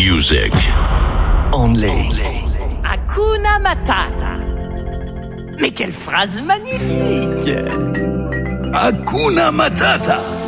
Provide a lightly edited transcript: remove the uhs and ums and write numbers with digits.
music. Only. Hakuna Matata. Mais quelle phrase magnifique! Hakuna Matata.